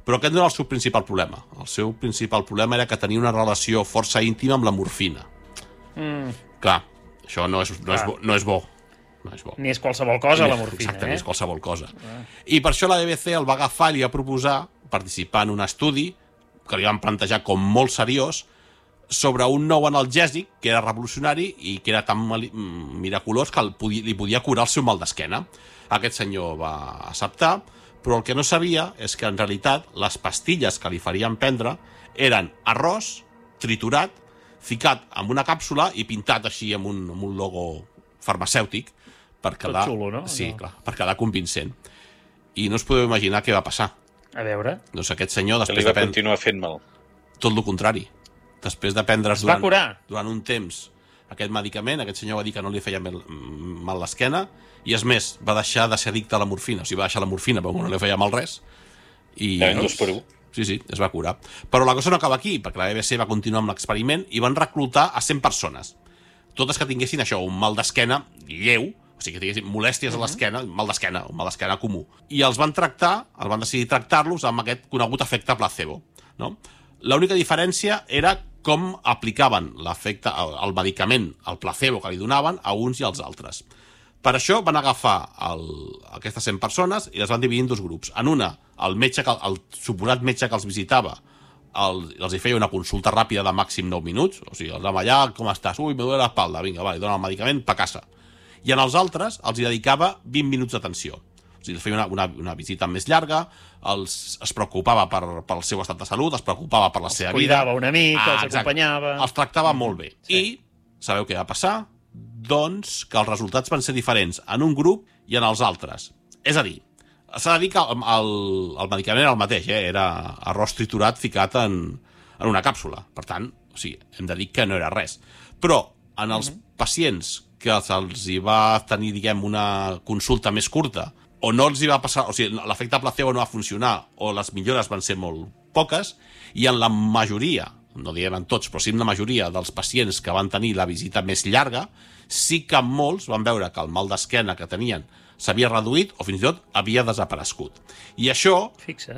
Però aquest no era el seu principal problema. El seu principal problema era que tenia una relació força íntima amb la morfina. Clar, això no és bo. No és bo. Ni és qualsevol cosa, la morfina. Exacte, ni és qualsevol cosa. I per això la BBC el va agafar i li va proposar participar en un estudi que li van plantejar com molt seriós sobre un nou analgèsic que era revolucionari i que era tan miraculós que li podia curar el seu mal d'esquena. Aquest senyor va acceptar, però el que no sabia és que en realitat les pastilles que li farien prendre eren arròs triturat, ficat en una càpsula i pintat així amb un logo farmacèutic per quedar... Tot xulo, no? Sí, clar, per quedar convincent. I no us podeu imaginar què va passar. A veure... Doncs aquest senyor, després de prendre... continuar fent mal. Tot el contrari. Després de prendre's durant un temps aquest medicament, aquest senyor va dir que no li feia mal l'esquena, i és més, va deixar de ser addicte a la morfina. O sigui, va deixar la morfina perquè no li feia mal res. I sí, es va curar. Però la cosa no acaba aquí, perquè la BBC va continuar amb l'experiment i van reclutar a 100 persones. Totes que tinguessin això, un mal d'esquena lleu, o sigui, que tinguessin molèsties a l'esquena, un mal d'esquena comú. I els van decidir tractar-los amb aquest conegut efecte placebo. No? L'única diferència era com aplicaven l'efecte, el medicament, el placebo que li donaven a uns i als altres. Per això van agafar aquestes 100 persones i les van dividir en dos grups. En una, el suposat metge que els visitava els hi feia una consulta ràpida de màxim 9 minuts, o sigui, els vam allà, com estàs? Ui, me duele l'espalda, vinga, va, li donen el medicament, pa casa. I en els altres els hi dedicava 20 minuts d'atenció. O sigui, els feia una visita més llarga, es preocupava pel seu estat de salut, es preocupava per la seva vida. Els cuidava una mica, els acompanyava... Els tractava molt bé. Sí. I sabeu què va passar? Doncs que els resultats van ser diferents en un grup i en els altres. És a dir, s'ha de dir que el medicament era el mateix, era arròs triturat ficat en una càpsula. Per tant, o sigui, hem de dir que no era res. Però en els pacients que se'ls va tenir, diguem, una consulta més curta, o no els hi va passar, o sigui, l'efecte placebo no va funcionar, o les millores van ser molt poques, i en la majoria, no diguem en tots, però sí en la majoria dels pacients que van tenir la visita més llarga, sí que molts van veure que el mal d'esquena que tenien s'havia reduït o fins i tot havia desaparegut. I això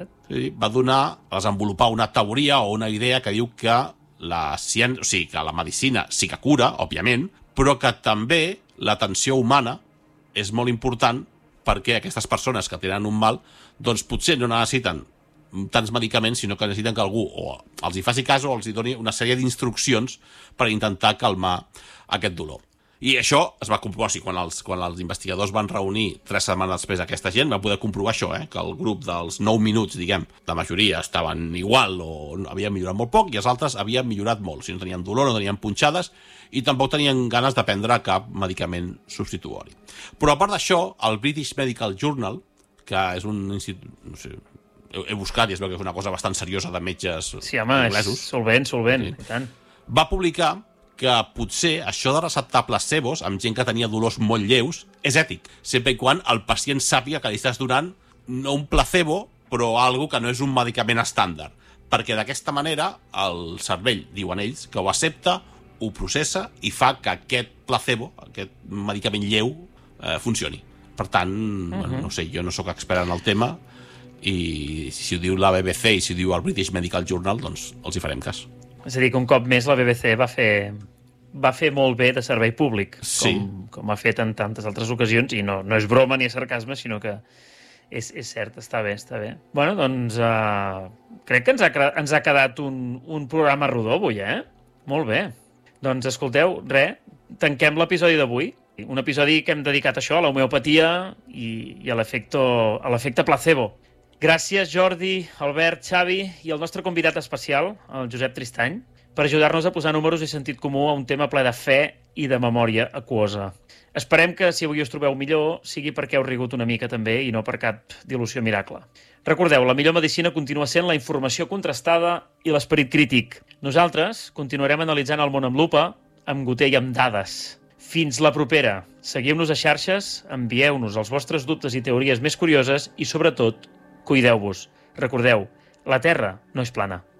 va desenvolupar una teoria o una idea que diu que la ciència, o sigui, que la medicina sí que cura, òbviament, però que també l'atenció humana és molt important perquè aquestes persones que tenen un mal, doncs potser no necessiten tants medicaments, sinó que necessiten que algú o els hi faci cas o els hi doni una sèrie d'instruccions per intentar calmar aquest dolor. I això es va comprovar, quan els investigadors van reunir 3 setmanes després aquesta gent, van poder comprovar això, que el grup dels 9 minuts, diguem, la majoria estaven igual o havien millorat molt poc i els altres havien millorat molt. Si no tenien dolor, no tenien punxades i tampoc tenien ganes de prendre cap medicament substitutori. Però a part d'això, el British Medical Journal, que és un institut, no sé, he buscat i es veu que és una cosa bastant seriosa de metges inglesos. Sí, home, solvent, i tant. Va publicar que potser això de receptar placebos amb gent que tenia dolors molt lleus és ètic, sempre i quan el pacient sàpiga que li estàs donant no un placebo, però algo que no és un medicament estàndard, perquè d'aquesta manera el cervell, diuen ells, que ho accepta, ho processa i fa que aquest placebo, aquest medicament lleu, funcioni. Per tant, bueno, no sé, jo no sóc expert en el tema i si ho diu la BBC i si ho diu el British Medical Journal, doncs els hi farem cas. És a dir, que un cop més la BBC va fer molt bé de servei públic, com ha fet en tantes altres ocasions, i no és broma ni és sarcasme, sinó que és cert, està bé. Bueno, doncs crec que ens ha quedat un programa rodó avui, Molt bé. Doncs escolteu, tanquem l'episodi d'avui, un episodi que hem dedicat a això, a l'homeopatia i a l'efecte placebo. Gràcies, Jordi, Albert, Xavi i el nostre convidat especial, el Josep Tristany, per ajudar-nos a posar números i sentit comú a un tema ple de fe i de memòria aquosa. Esperem que, si avui us trobeu millor, sigui perquè heu rigut una mica també i no per cap dilució miracle. Recordeu, la millor medicina continua sent la informació contrastada i l'esperit crític. Nosaltres continuarem analitzant el món amb lupa, amb goter i amb dades. Fins la propera. Seguiu-nos a xarxes, envieu-nos els vostres dubtes i teories més curioses i, sobretot, cuideu-vos. Recordeu, la Terra no és plana.